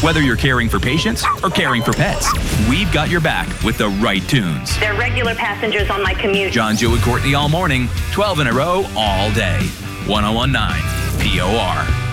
Whether you're caring for patients or caring for pets, we've got your back with the right tunes. They're regular passengers on my commute. John, Joe, and Courtney all morning, 12 in a row, all day. 101.9 POR.